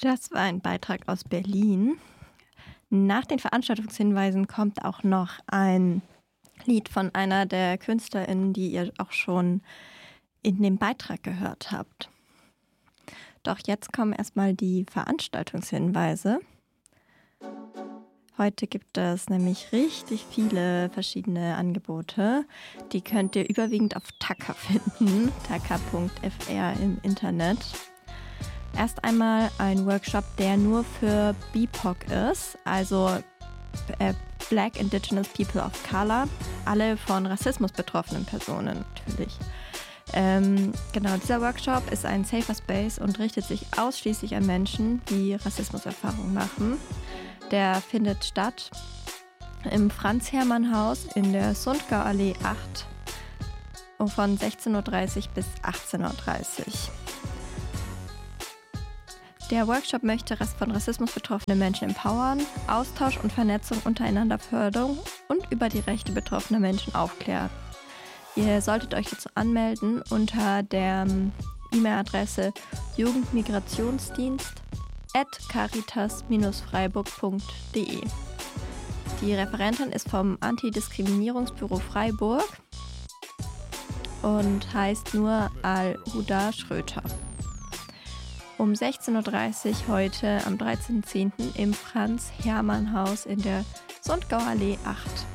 Das war ein Beitrag aus Berlin. Nach den Veranstaltungshinweisen kommt auch noch ein Lied von einer der KünstlerInnen, die ihr auch schon in dem Beitrag gehört habt. Doch jetzt kommen erstmal die Veranstaltungshinweise. Heute gibt es nämlich richtig viele verschiedene Angebote. Die könnt ihr überwiegend auf Taka finden, taka.fr im Internet. Erst einmal ein Workshop, der nur für BIPOC ist, also Black Indigenous People of Color, alle von Rassismus betroffenen Personen natürlich. Genau, dieser Workshop ist ein Safer Space und richtet sich ausschließlich an Menschen, die Rassismuserfahrungen machen. Der findet statt im Franz-Hermann-Haus in der Sundgauallee 8 von 16.30 Uhr bis 18.30 Uhr. Der Workshop möchte von Rassismus betroffene Menschen empowern, Austausch und Vernetzung untereinander fördern und über die Rechte betroffener Menschen aufklären. Ihr solltet euch dazu anmelden unter der E-Mail-Adresse jugendmigrationsdienst@caritas-freiburg.de. Die Referentin ist vom Antidiskriminierungsbüro Freiburg und heißt nur Al-Huda Schröter. Um 16.30 Uhr heute am 13.10. im Franz-Hermann-Haus in der Sundgauallee 8.